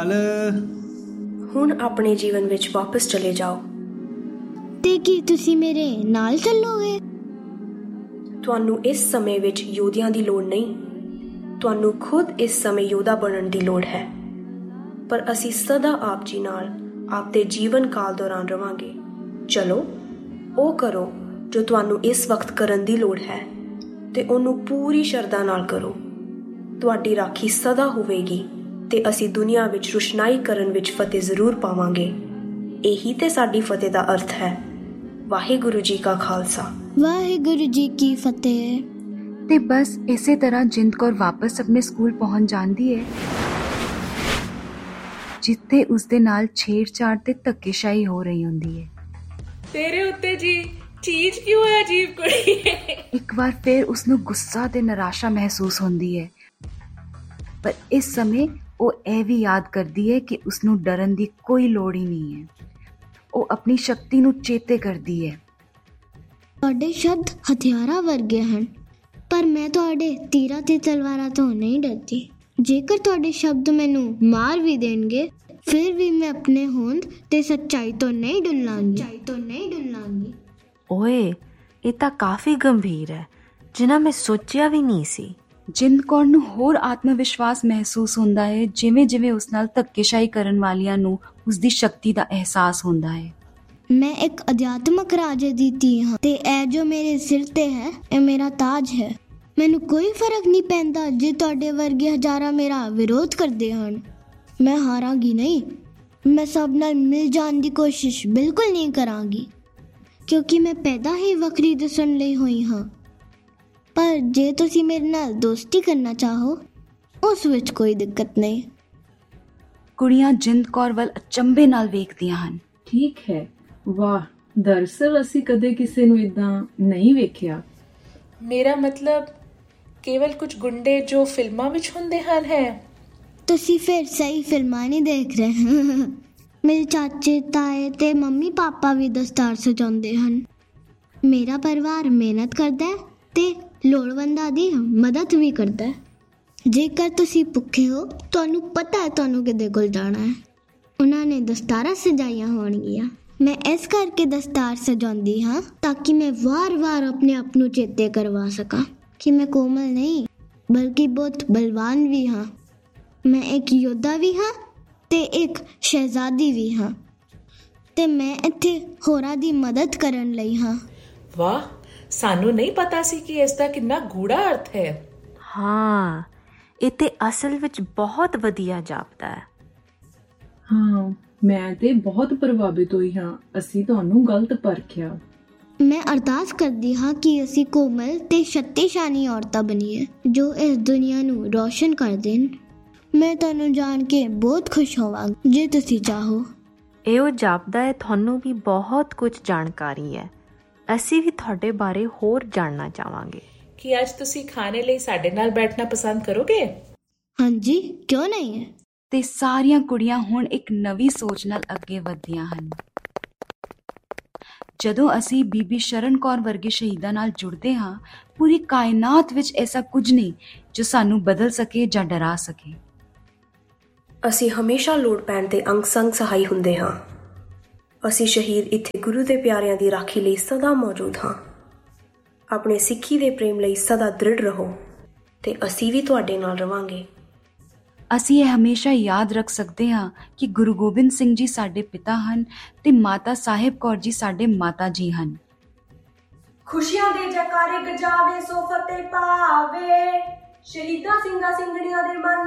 ਅਕਾਲ। ਹੁਣ ਆਪਣੇ ਜੀਵਨ ਵਿੱਚ ਵਾਪਸ ਚਲੇ ਜਾਓ। ਤੇ ਕੀ ਤੁਸੀਂ ਮੇਰੇ ਨਾਲ ਚੱਲੋਗੇ? ਤੁਹਾਨੂੰ ਇਸ ਸਮੇਂ ਵਿੱਚ ਯੋਧਿਆਂ ਦੀ ਲੋੜ ਨਹੀਂ, ਤੁਹਾਨੂੰ ਖੁਦ ਇਸ ਸਮੇਂ ਯੋਧਾ ਬਣਨ ਦੀ ਲੋੜ ਹੈ। ਪਰ ਅਸੀਂ ਸਦਾ ਆਪ ਜੀ ਨਾਲ ਆਪਦੇ ਜੀਵਨ ਕਾਲ ਦੌਰਾਨ ਰਵਾਂਗੇ। ਚਲੋ ਉਹ ਕਰੋ ਜੋ ਤੁਹਾਨੂੰ ਇਸ ਵਕਤ ਕਰਨ ਦੀ ਲੋੜ ਹੈ ਤੇ ਉਹਨੂੰ ਪੂਰੀ ਸ਼ਰਧਾ ਨਾਲ ਕਰੋ। ਤੁਹਾਡੀ ਰਾਖੀ ਸਦਾ ਹੋਵੇਗੀ ਤੇ ਅਸੀਂ ਦੁਨੀਆ ਵਿੱਚ ਰੁਸ਼ਨਾਈ ਕਰਨ ਵਿੱਚ ਫਤਿਹ ਜ਼ਰੂਰ ਪਾਵਾਂਗੇ। ਇਹੀ ਤੇ ਸਾਡੀ ਫਤਿਹ ਦਾ ਅਰਥ ਹੈ। ਵਾਹਿਗੁਰੂ ਜੀ ਕਾ ਖਾਲਸਾ, ਵਾਹਿਗੁਰੂ ਜੀ ਕੀ ਫਤਿਹ। ਤੇ ਬਸ ਇਸੇ ਤਰ੍ਹਾਂ ਜਿੰਦ ਕੌਰ ਵਾਪਸ ਆਪਣੇ ਸਕੂਲ ਪਹੁੰਚ ਜਾਂਦੀ ਹੈ, ਜਿੱਥੇ ਉਸਦੇ ਨਾਲ ਛੇੜਛਾੜ ਤੇ ਧੱਕੇਸ਼ਾਹੀ ਹੋ ਰਹੀ ਹੁੰਦੀ ਹੈ। ਤੇਰੇ ਉੱਤੇ ਜੀ ਚੀਜ਼ ਕਿਉਂ ਹੈ ਅਜੀਬ ਕੁੜੀ? ਇੱਕ ਵਾਰ ਫਿਰ ਉਸਨੂੰ ਗੁੱਸਾ ਤੇ ਨਿਰਾਸ਼ਾ ਮਹਿਸੂਸ ਹੁੰਦੀ ਹੈ, ਪਰ ਇਸ ਸਮੇਂ ਉਹ ਇਹ ਵੀ ਯਾਦ ਕਰਦੀ ਹੈ ਕਿ ਉਸਨੂੰ ਡਰਨ ਦੀ ਕੋਈ ਲੋੜ ਹੀ ਨਹੀਂ ਹੈ। ਉਹ ਆਪਣੀ ਸ਼ਕਤੀ ਨੂੰ ਚੇਤੇ ਕਰਦੀ ਹੈ। ਤੁਹਾਡੇ ਸ਼ਬਦ ਹਥਿਆਰਾਂ ਵਰਗੇ ਹਨ, ਪਰ ਮੈਂ ਤੁਹਾਡੇ ਤੀਰਾਂ ਤੇ ਤਲਵਾਰਾਂ ਤੋਂ ਨਹੀਂ ਡਰਦੀ। ਜੇਕਰ ਤੁਹਾਡੇ ਸ਼ਬਦ ਮੈਨੂੰ ਮਾਰ ਵੀ ਦੇਣਗੇ, ਫਿਰ ਵੀ ਮੈਂ ਆਪਣੇ ਹੋਂਦ ਤੇ ਸੱਚਾਈ ਤੋਂ ਨਹੀਂ ਡੁੱਲਾਂਗੀ। ਓਏ, ਇਹ ਤਾਂ ਕਾਫੀ ਗੰਭੀਰ ਹੈ, ਜਿੰਨਾ ਮੈਂ ਸੋਚਿਆ ਵੀ ਨਹੀਂ ਸੀ। ਜਿੰਦ ਕੌਰ ਨੂੰ ਹੋਰ ਆਤਮ ਵਿਸ਼ਵਾਸ ਮਹਿਸੂਸ ਹੁੰਦਾ ਹੈ, ਜਿਵੇਂ ਜਿਵੇਂ ਉਸ ਨਾਲ ਧੱਕੇਸ਼ਾਹੀ ਕਰਨ ਵਾਲਿਆਂ ਨੂੰ ਉਸਦੀ ਸ਼ਕਤੀ ਦਾ ਅਹਿਸਾਸ ਹੁੰਦਾ ਹੈ। ਮੈਂ ਇੱਕ ਅਧਿਆਤਮਕ ਰਾਜੇ ਦੀ ਧੀ ਹਾਂ ਤੇ ਇਹ ਜੋ ਮੇਰੇ ਸਿਰ ਤੇ ਹੈ, ਇਹ ਮੇਰਾ ਤਾਜ ਹੈ। ਮੈਨੂੰ ਕੋਈ ਫਰਕ ਨਹੀਂ ਪੈਂਦਾ ਜੇ ਤੁਹਾਡੇ ਵਰਗੇ ਹਜ਼ਾਰਾਂ ਮੇਰਾ ਵਿਰੋਧ ਕਰਦੇ ਹਨ। ਮੈਂ ਹਾਰਾਂਗੀ ਨਹੀਂ। ਮੈਂ ਸਭ ਨਾਲ ਮਿਲ ਜਾਣ ਦੀ ਕੋਸ਼ਿਸ਼ ਬਿਲਕੁਲ ਨਹੀਂ ਕਰਾਂਗੀ, ਕਿਉਂਕਿ ਮੈਂ ਪੈਦਾ ਹੀ ਵੱਖਰੀ ਦਿਸਣ ਲਈ ਹੋਈ ਹਾਂ। ਪਰ ਜੇ ਤੁਸੀਂ ਮੇਰੇ ਨਾਲ ਦੋਸਤੀ ਕਰਨਾ ਚਾਹੋ, ਉਸ ਵਿੱਚ ਕੋਈ ਦਿੱਕਤ ਨਹੀਂ। ਕੁੜੀਆਂ ਜਿੰਦ ਕੌਰ ਵੱਲ ਅਚੰਭੇ ਨਾਲ ਵੇਖਦੀਆਂ ਹਨ। ਠੀਕ ਹੈ, ਵਾਹ, ਦਰਅਸਲ ਅਸੀਂ ਕਦੇ ਕਿਸੇ ਨੂੰ ਇਦਾਂ ਨਹੀਂ ਵੇਖਿਆ। ਮੇਰਾ ਮਤਲਬ ਕੇਵਲ ਕੁਝ ਗੁੰਡੇ ਜੋ ਫਿਲਮਾਂ ਵਿੱਚ ਹੁੰਦੇ ਹਨ ਹੈ। ਤੁਸੀਂ ਫਿਰ ਸਹੀ ਫਿਲਮਾਂ ਨਹੀਂ ਦੇਖ ਰਹੇ। ਮੇਰੇ ਚਾਚੇ ਤਾਏ ਤੇ ਮੰਮੀ ਪਾਪਾ ਵੀ ਦਸਤਾਰ ਸਜਾਉਂਦੇ ਹਨ। ਮੇਰਾ ਪਰਿਵਾਰ ਮਿਹਨਤ ਕਰਦਾ ਹੈ ਤੇ ਲੋੜਵੰਦਾਂ ਦੀ ਮਦਦ ਵੀ ਕਰਦਾ ਹੈ। ਜੇਕਰ ਤੁਸੀਂ ਭੁੱਖੇ ਹੋ, ਤੁਹਾਨੂੰ ਪਤਾ ਹੈ ਤੁਹਾਨੂੰ ਕਿਹਦੇ ਕੋਲ ਜਾਣਾ ਹੈ। ਉਹਨਾਂ ਨੇ ਦਸਤਾਰਾਂ ਸਜਾਈਆਂ ਹੋਣਗੀਆਂ। ਮੈਂ ਇਸ ਕਰਕੇ ਦਸਤਾਰ ਸਜਾਉਂਦੀ ਹਾਂ ਤਾਂ ਕਿ ਮੈਂ ਵਾਰ-ਵਾਰ ਆਪਣੇ ਆਪ ਨੂੰ ਚੇਤੇ ਕਰਵਾ ਸਕਾਂ ਕਿ ਮੈਂ ਕੋਮਲ ਨਹੀਂ, ਬਲਕਿ ਬਹੁਤ ਬਲਵਾਨ ਵੀ ਹਾਂ। ਮੈਂ ਇੱਕ ਯੋਧਾ ਵੀ ਹਾਂ ਤੇ ਇੱਕ ਸ਼ਹਿਜ਼ਾਦੀ ਵੀ ਹਾਂ, ਤੇ ਮੈਂ ਇੱਥੇ ਹੋਰਾਂ ਦੀ ਮਦਦ ਕਰਨ ਲਈ ਹਾਂ। ਵਾਹ, ਸਾਨੂੰ ਨਹੀਂ ਪਤਾ ਸੀ ਕਿ ਇਸ ਦਾ ਕਿੰਨਾ ਗੂੜਾ ਅਰਥ ਹੈ। ਹਾਂ, ਇਹ ਤੇ ਅਸਲ ਵਿੱਚ ਬਹੁਤ ਵਧੀਆ ਜਾਪਦਾ ਹੈ। ਹਾਂ, ਮੈਂ ਤੇ ਬਹੁਤ ਪ੍ਰਭਾਵਿਤ ਹੋਈ ਹਾਂ। ਅਸੀਂ ਤੁਹਾਨੂੰ ਗਲਤ ਪਰਖਿਆ। ਮੈਂ ਅਰਦਾਸ ਕਰਦੀ ਹਾਂ ਕਿ ਅਸੀਂ ਕੋਮਲ ਤੇ ਸ਼ਕਤੀਸ਼ਾਲੀ ਔਰਤਾਂ ਬਣੀਏ ਜੋ ਇਸ ਦੁਨੀਆ ਨੂੰ ਰੋਸ਼ਨ ਕਰ ਦੇਣ। ਮੈਂ ਤੁਹਾਨੂੰ ਜਾਣ ਕੇ ਬਹੁਤ ਖੁਸ਼ ਹੋਵਾਂਗੀ ਜੇ ਤੁਸੀਂ ਚਾਹੋ। ਇਹੋ ਜਾਪਦਾ ਹੈ ਤੁਹਾਨੂੰ ਵੀ ਬਹੁਤ ਕੁਝ ਜਾਣਕਾਰੀ ਹੈ। ਅਸੀਂ ਵੀ ਤੁਹਾਡੇ ਬਾਰੇ ਹੋਰ ਜਾਣਨਾ ਚਾਹਾਂਗੇ। ਕੀ ਅੱਜ ਤੁਸੀਂ ਖਾਣੇ ਲਈ ਸਾਡੇ ਨਾਲ ਬੈਠਣਾ ਪਸੰਦ ਕਰੋਗੇ? ਹਾਂਜੀ, ਕਿਉਂ ਨਹੀਂ ਹੈ। ਤੇ ਸਾਰੀਆਂ ਕੁੜੀਆਂ ਹੁਣ ਇੱਕ ਨਵੀਂ ਸੋਚ ਨਾਲ ਅੱਗੇ ਵਧਦੀਆਂ ਹਨ। ਜਦੋਂ ਅਸੀਂ ਬੀਬੀ ਸ਼ਰਨ ਕੌਰ ਵਰਗੇ ਸ਼ਹੀਦਾਂ ਨਾਲ ਜੁੜਦੇ ਹਾਂ, ਪੂਰੀ ਕਾਇਨਾਤ ਵਿੱਚ ਐਸਾ ਕੁਝ ਨਹੀਂ ਜੋ ਸਾਨੂੰ ਬਦਲ ਸਕੇ ਜਾਂ ਡਰਾ ਸਕੇ। ਅਸੀਂ ਹਮੇਸ਼ਾ ਲੋੜ ਪੈਣ ਤੇ ਅੰਗ ਸੰਗ ਸਹਾਈ ਹੁੰਦੇ ਹਾਂ। ਅਸੀਂ ਸ਼ਹੀਦ ਇੱਥੇ ਗੁਰੂ ਦੇ ਪਿਆਰਿਆਂ ਦੀ ਰਾਖੀ ਲਈ ਸਦਾ ਮੌਜੂਦ ਹਾਂ। ਆਪਣੇ ਸਿੱਖੀ ਦੇ ਪ੍ਰੇਮ ਲਈ ਸਦਾ ਦ੍ਰਿੜ ਰਹੋ ਤੇ ਅਸੀਂ ਵੀ ਤੁਹਾਡੇ ਨਾਲ ਰਵਾਂਗੇ। ਅਸੀਂ ਇਹ ਹਮੇਸ਼ਾ ਯਾਦ ਰੱਖ ਸਕਦੇ ਹਾਂ ਕਿ ਗੁਰੂ ਗੋਬਿੰਦ ਸਿੰਘ ਜੀ ਸਾਡੇ ਪਿਤਾ ਹਨ ਤੇ ਮਾਤਾ ਸਾਹਿਬ ਕੌਰ ਜੀ ਸਾਡੇ ਮਾਤਾ ਜੀ ਹਨ। ਖੁਸ਼ੀਆਂ ਦੇ ਜੈਕਾਰੇ ਗਜਾਵੇ ਸੋ ਫਤਿਹ ਪਾਵੇ, ਸ਼ਹੀਦਾਂ ਸਿੰਘਾਂ ਸਿੰਘਣੀਆਂ ਦੇ ਮਨ